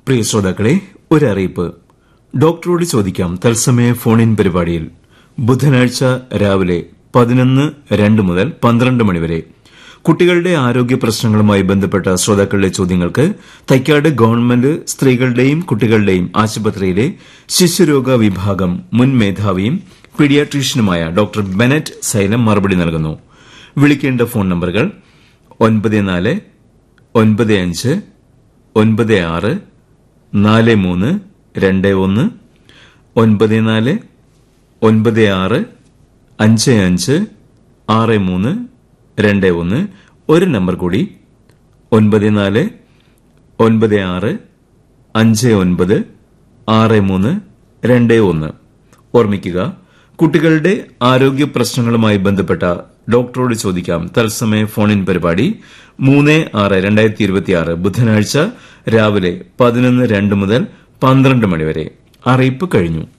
പ്രിയ ശ്രോതാക്കളെ, ഒരറിയിപ്പ്. ഡോക്ടറോട് ചോദിക്കാം തത്സമയ ഫോൺ-ഇൻ പരിപാടിയിൽ ബുധനാഴ്ച രാവിലെ 11:02 മുതൽ 12 മണിവരെ കുട്ടികളുടെ ആരോഗ്യ പ്രശ്നങ്ങളുമായി ബന്ധപ്പെട്ട ശ്രോതാക്കളുടെ ചോദ്യങ്ങൾക്ക് തൈക്കാട് ഗവൺമെന്റ് സ്ത്രീകളുടെയും കുട്ടികളുടെയും ആശുപത്രിയിലെ ശിശുരോഗ വിഭാഗം മുൻ മേധാവിയും പീഡിയാട്രീഷ്യനുമായ ഡോക്ടർ ബെനറ്റ് സൈലം മറുപടി നൽകുന്നു. വിളിക്കേണ്ട ഫോൺ നമ്പറുകൾ 9495464321 9496556321. ഒരു നമ്പർ കൂടി 9456596321. ഓർമ്മിക്കുക, കുട്ടികളുടെ ആരോഗ്യ പ്രശ്നങ്ങളുമായി ബന്ധപ്പെട്ട ഡോക്ടറോട് ചോദിക്കാം തത്സമയ ഫോൺ-ഇൻ പരിപാടി 3/6/2026 ബുധനാഴ്ച രാവിലെ 11:02 മുതൽ 12 മണിവരെ. അറിയിപ്പ് കഴിഞ്ഞു.